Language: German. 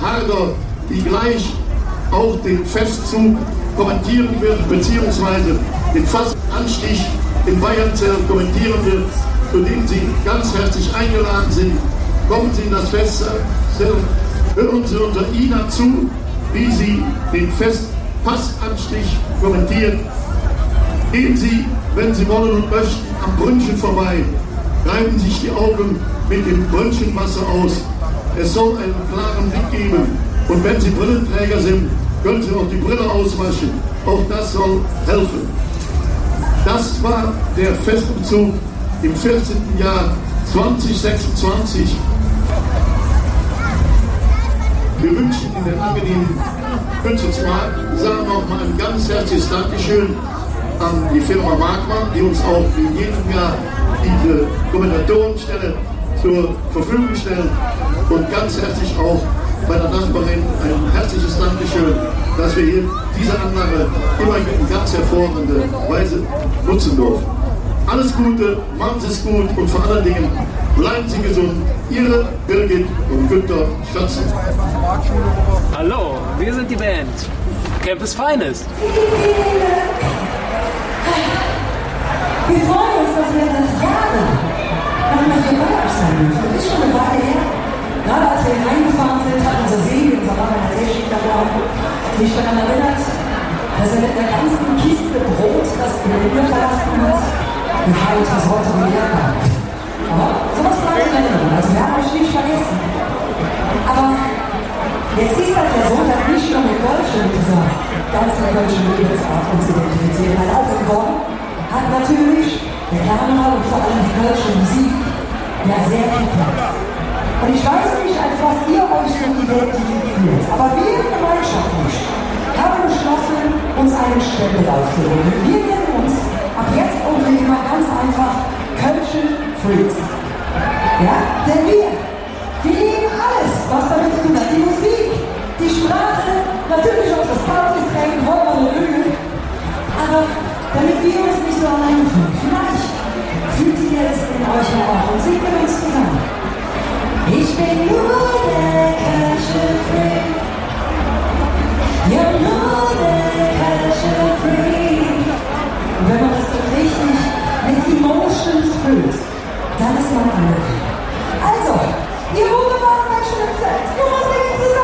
Harder, die gleich auch den Festzug kommentieren wird, beziehungsweise den Fastanstich in Bayernzell kommentieren wird, zu dem Sie ganz herzlich eingeladen sind. Kommen Sie in das Festzell, hören Sie unter Ina zu, wie sie den Fassanstich kommentiert. Gehen Sie, wenn Sie wollen und möchten, am Brünnchen vorbei, reiben sich die Augen mit dem Brünnchenwasser aus. Es soll einen klaren Blick geben. Und wenn Sie Brillenträger sind, können Sie auch die Brille auswaschen. Auch das soll helfen. Das war der Festumzug im 14. Jahr 2026. Wir wünschen Ihnen einen angenehmen Künstlertag. Sagen auch mal ein ganz herzliches Dankeschön an die Firma Markmann, die uns auch in jedem Jahr diese Kommentatorenstelle zur Verfügung stellen. Und ganz herzlich auch bei der Nachbarin ein herzliches Dankeschön, dass wir hier diese Anlage immer in ganz hervorragender Weise nutzen dürfen. Alles Gute, machen Sie es gut und vor allen Dingen bleiben Sie gesund. Ihre Birgit und Günter Schatzen. Hallo, wir sind die Band Campus Finest. Wir freuen uns, dass wir seit Jahren nochmal hier bei euch sein dürfen. Das ist schon eine Weile her. Gerade als wir hier reingefahren sind, hat unser Seele, unser Mann an der Technik davor, sich daran erinnert, dass er mit einer ganzen Kiste Brot das Gelände verlassen hat. Wir haben uns das heute gelehrt gehabt. Aber sowas bleibt in Erinnerung. Also wir haben euch nicht vergessen. Aber jetzt ist halt der Sonntag nicht nur mit Deutschen, mit dieser ganzen deutschen Lebensart uns identifizieren. Weil auch in Bonn hat natürlich der Karneval und vor allem die deutsche Musik ja sehr viel Platz. Und ich weiß nicht, als was ihr euch schon identifiziert, aber wir gemeinschaftlich haben beschlossen, uns einen Stempel aufzunehmen. Wir nennen uns ab jetzt und für immer ganz einfach Kölschen Freaks. Ja? Denn wir lieben alles, was damit zu tun hat. Die Musik, die Sprache, natürlich auch das Partygetränk, Räuber und Öl. Aber damit wir uns nicht so allein fühlen,